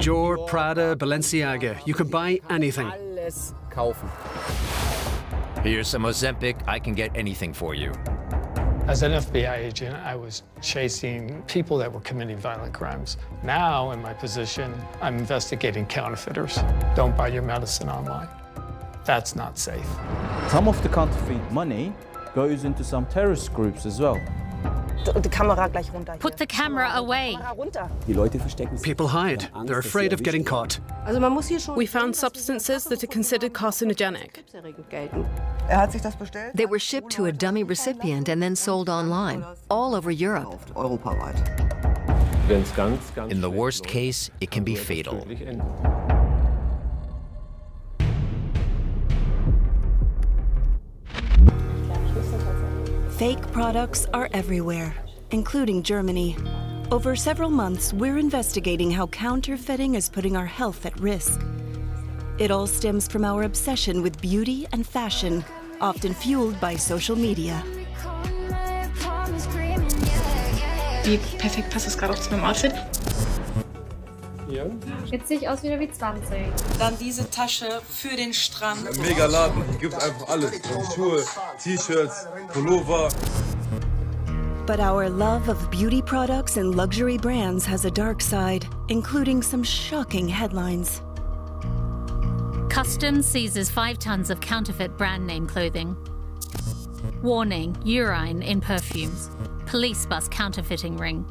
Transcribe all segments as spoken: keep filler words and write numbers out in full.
Dior, Prada, Balenciaga. You can buy anything. Alles kaufen. Here's some Ozempic. I can get anything for you. As an F B I agent, I was chasing people that were committing violent crimes. Now, in my position, I'm investigating counterfeiters. Don't buy your medicine online. That's not safe. Some of the counterfeit money goes into some terrorist groups as well. Put the camera away. People hide. They're afraid of getting caught. We found substances that are considered carcinogenic. They were shipped to a dummy recipient and then sold online, all over Europe. In the worst case, it can be fatal. Fake products are everywhere, including Germany. Over several months, we're investigating how counterfeiting is putting our health at risk. It all stems from our obsession with beauty and fashion, often fueled by social media. Wie perfekt passt das gerade auch zu meinem Outfit? Jetzt sehe ich aus wieder wie zwanzig. Dann diese Tasche für den Strand. Mega Laden, hier gibt einfach alles. Schuhe, T-Shirts, Pullover. But our love of beauty products and luxury brands has a dark side, including some shocking headlines. Customs seizes five tons of counterfeit brand name clothing. Warning, urine in perfumes. Police bust counterfeiting ring.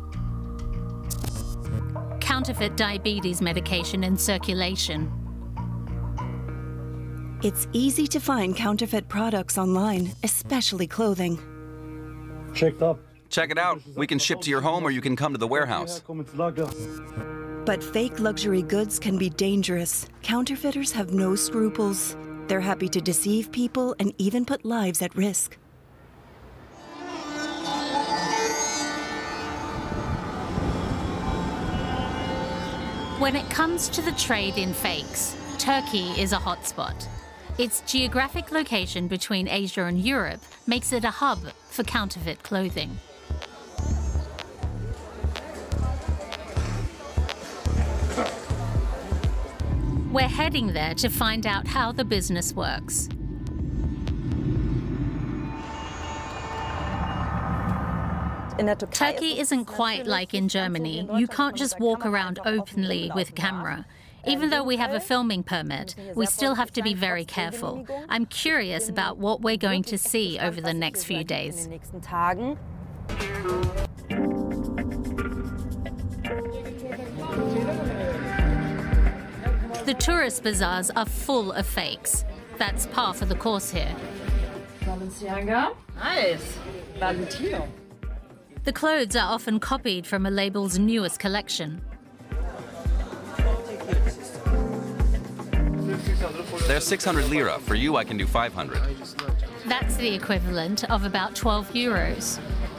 Counterfeit diabetes medication in circulation. It's easy to find counterfeit products online, especially clothing. Checked up. Check it out. We can ship to your home or you can come to the warehouse. But fake luxury goods can be dangerous. Counterfeiters have no scruples. They're happy to deceive people and even put lives at risk. When it comes to the trade in fakes, Turkey is a hotspot. Its geographic location between Asia and Europe makes it a hub for counterfeit clothing. We're heading there to find out how the business works. Turkey isn't quite like in Germany. You can't just walk around openly with a camera. Even though we have a filming permit, we still have to be very careful. I'm curious about what we're going to see over the next few days. The tourist bazaars are full of fakes. That's par for the course here. Balenciaga. Nice. Valentino. The clothes are often copied from a label's newest collection. They're six hundred lira. For you, I can do five hundred. That's the equivalent of about twelve euros.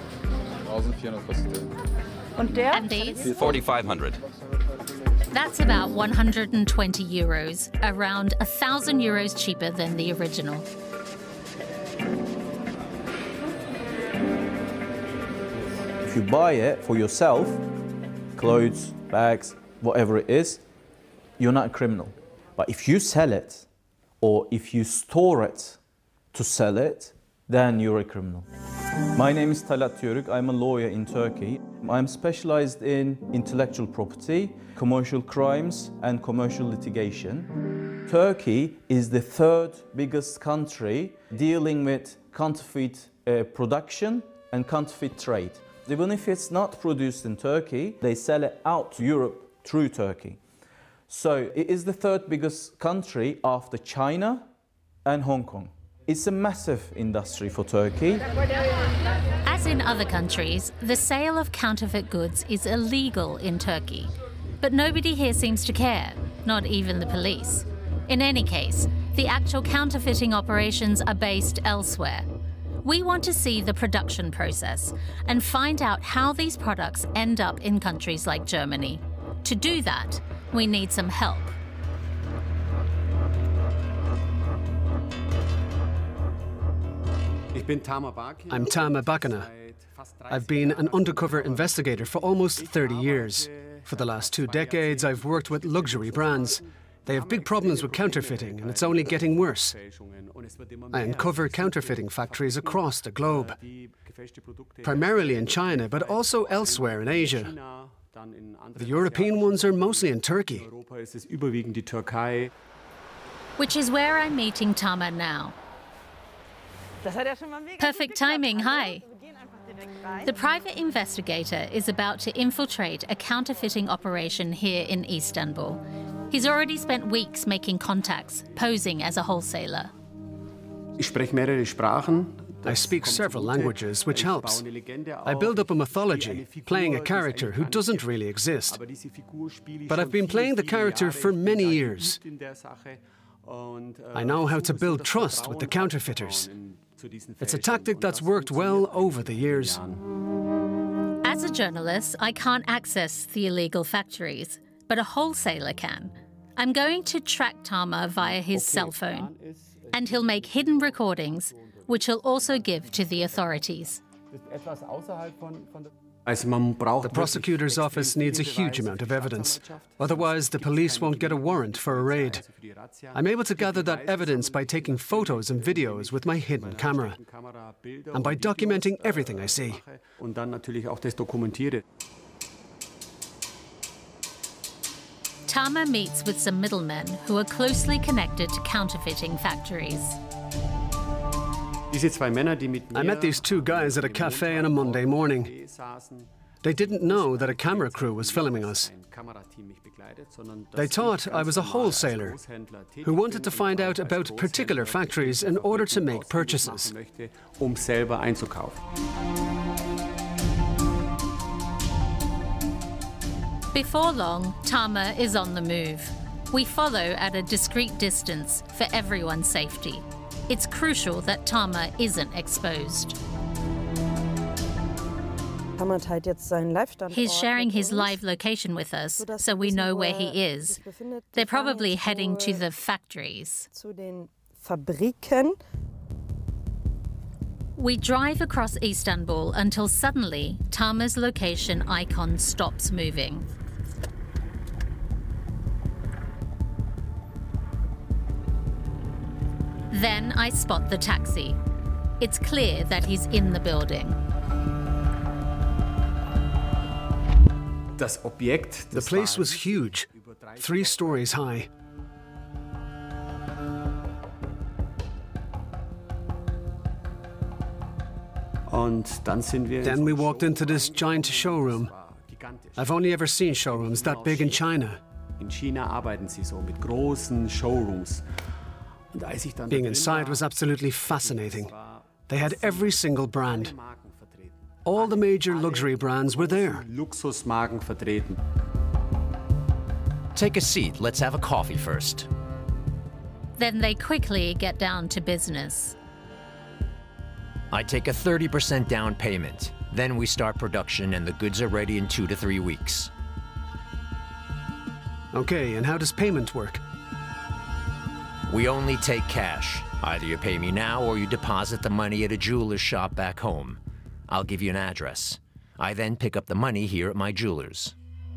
And these? forty-five hundred. That's about one hundred twenty euros, around a thousand euros cheaper than the original. If you buy it for yourself, clothes, bags, whatever it is, you're not a criminal. But if you sell it, or if you store it to sell it, then you're a criminal. My name is Talat Yörük. I'm a lawyer in Turkey. I'm specialized in intellectual property, commercial crimes, and commercial litigation. Turkey is the third biggest country dealing with counterfeit uh, production and counterfeit trade. Even if it's not produced in Turkey, they sell it out to Europe through Turkey. So it is the third biggest country after China and Hong Kong. It's a massive industry for Turkey. As in other countries, the sale of counterfeit goods is illegal in Turkey. But nobody here seems to care, not even the police. In any case, the actual counterfeiting operations are based elsewhere. We want to see the production process and find out how these products end up in countries like Germany. To do that, we need some help. I'm Tama Bakana. I've been an undercover investigator for almost thirty years. For the last two decades, I've worked with luxury brands. They have big problems with counterfeiting, and it's only getting worse. I uncover counterfeiting factories across the globe, primarily in China, but also elsewhere in Asia. The European ones are mostly in Turkey. Which is where I'm meeting Tama now. Perfect timing, hi. The private investigator is about to infiltrate a counterfeiting operation here in Istanbul. He's already spent weeks making contacts, posing as a wholesaler. I speak several languages, which helps. I build up a mythology, playing a character who doesn't really exist. But I've been playing the character for many years. I know how to build trust with the counterfeiters. It's a tactic that's worked well over the years. As a journalist, I can't access the illegal factories, but a wholesaler can. I'm going to track Tama via his cell phone, and he'll make hidden recordings, which he'll also give to the authorities. The prosecutor's office needs a huge amount of evidence. Otherwise, the police won't get a warrant for a raid. I'm able to gather that evidence by taking photos and videos with my hidden camera, and by documenting everything I see. Tama meets with some middlemen who are closely connected to counterfeiting factories. I met these two guys at a cafe on a Monday morning. They didn't know that a camera crew was filming us. They thought I was a wholesaler who wanted to find out about particular factories in order to make purchases. Before long, Tama is on the move. We follow at a discreet distance for everyone's safety. It's crucial that Tama isn't exposed. He's sharing his live location with us, so we know where he is. They're probably heading to the factories. We drive across Istanbul until suddenly Tama's location icon stops moving. Then I spot the taxi. It's clear that he's in the building. The place was huge, three stories high. Then we walked into this giant showroom. I've only ever seen showrooms that big in China. Being inside was absolutely fascinating. They had every single brand. All the major luxury brands were there. Take a seat. Let's have a coffee first. Then they quickly get down to business. I take a thirty percent down payment. Then we start production and the goods are ready in two to three weeks. Okay, and how does payment work? We only take cash. Either you pay me now or you deposit the money at a jeweler's shop back home. I'll give you an address. I then pick up the money here at my jeweler's.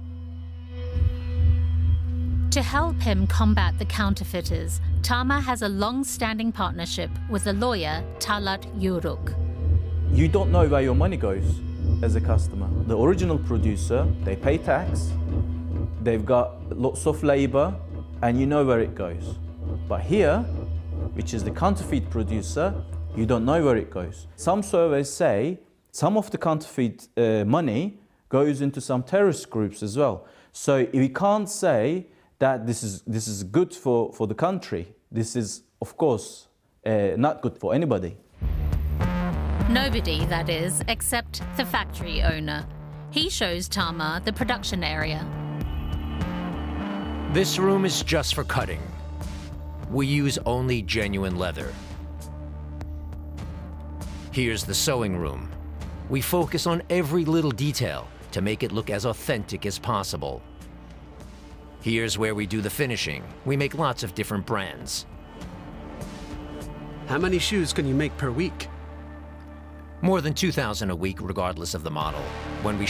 To help him combat the counterfeiters, Tama has a long-standing partnership with the lawyer Talat Yuruk. You don't know where your money goes as a customer. The original producer, they pay tax, they've got lots of labor, and you know where it goes. But here, which is the counterfeit producer, you don't know where it goes. Some surveys say some of the counterfeit uh, money goes into some terrorist groups as well. So we can't say that this is, this is good for, for the country. This is, of course, uh, not good for anybody. Nobody, that is, except the factory owner. He shows Tama the production area. This room is just for cutting. We use only genuine leather. Here's the sewing room. We focus on every little detail to make it look as authentic as possible. Here's where we do the finishing. We make lots of different brands. How many shoes can you make per week? More than two thousand a week regardless of the model. When we